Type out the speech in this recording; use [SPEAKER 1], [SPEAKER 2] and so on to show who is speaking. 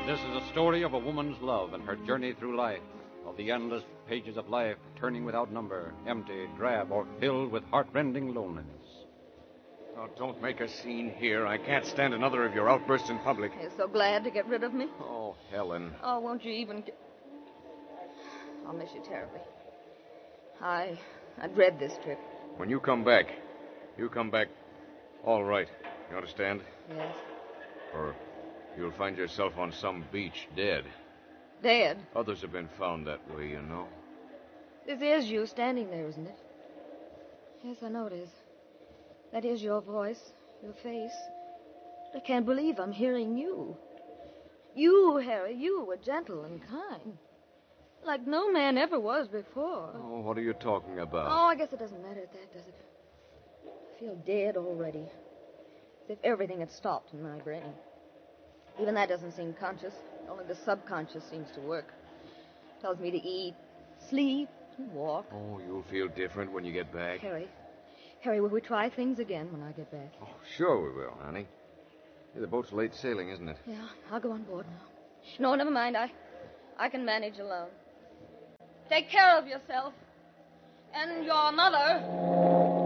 [SPEAKER 1] This is a story of a woman's love and her journey through life, of the endless pages of life turning without number, empty, drab, or filled with heartrending loneliness.
[SPEAKER 2] Oh, don't make a scene here. I can't stand another of your outbursts in public.
[SPEAKER 3] You're so glad to get rid of me.
[SPEAKER 2] Oh, Helen.
[SPEAKER 3] Oh, won't you even get... I'll miss you terribly. I dread this trip.
[SPEAKER 2] When you come back all right. You understand?
[SPEAKER 3] Yes.
[SPEAKER 2] Or you'll find yourself on some beach dead.
[SPEAKER 3] Dead?
[SPEAKER 2] Others have been found that way, you know.
[SPEAKER 3] This is you standing there, isn't it? Yes, I know it is. That is your voice, your face. I can't believe I'm hearing you. You, Harry, you were gentle and kind. Like no man ever was before.
[SPEAKER 2] Oh, what are you talking about?
[SPEAKER 3] Oh, I guess it doesn't matter at that, does it? I feel dead already. As if everything had stopped in my brain. Even that doesn't seem conscious. Only the subconscious seems to work. Tells me to eat, sleep, and walk.
[SPEAKER 2] Oh, you'll feel different when you get back.
[SPEAKER 3] Harry, will we try things again when I get back?
[SPEAKER 2] Oh, sure we will, honey. Hey, the boat's late sailing, isn't it?
[SPEAKER 3] Yeah, I'll go on board now. No, never mind. I can manage alone. Take care of yourself. And your mother.